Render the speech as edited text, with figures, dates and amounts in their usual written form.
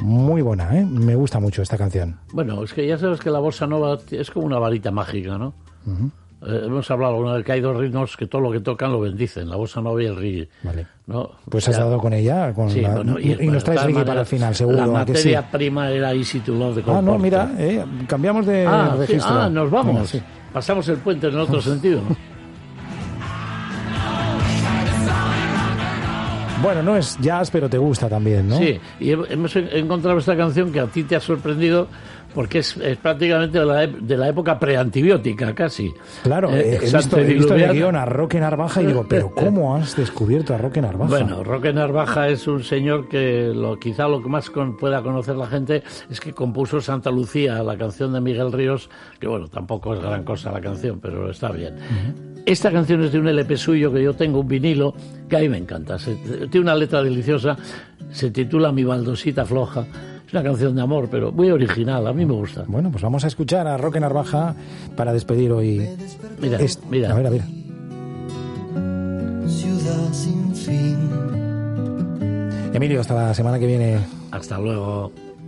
muy buena, ¿eh? Me gusta mucho esta canción. Bueno, es que ya sabes que la bossa nova es como una varita mágica, ¿no? Uh-huh. Hemos hablado alguna vez que hay dos ritmos que todo lo que tocan lo bendicen, la bossa nova y el reggae. Vale. ¿No? Pues has dado con ella, sí, bueno, y nos traes reggae para el final, seguro. La materia sí. prima era Easy to Love de Cole no, Porter. mira, cambiamos de registro. Sí. Nos vamos. Venga, sí. Pasamos el puente en el otro sentido, ¿no? Bueno, no es jazz, pero te gusta también, ¿no? Sí, y hemos encontrado esta canción que a ti te ha sorprendido porque es prácticamente de la época preantibiótica, casi. Claro, he visto el guión a Roque Narvaja y digo, ¿pero cómo has descubierto a Roque Narvaja? Bueno, Roque Narvaja es un señor que quizá lo que más pueda conocer la gente es que compuso Santa Lucía, la canción de Miguel Ríos, que bueno, tampoco es gran cosa la canción, pero está bien. Uh-huh. Esta canción es de un LP suyo que yo tengo, un vinilo, que a mí me encanta. Tiene una letra deliciosa, se titula Mi baldosita floja. Es una canción de amor, pero muy original, a mí me gusta. Bueno, pues vamos a escuchar a Roque Narvaja para despedir hoy. Mira. A ver. Ciudad sin fin. Emilio, hasta la semana que viene. Hasta luego.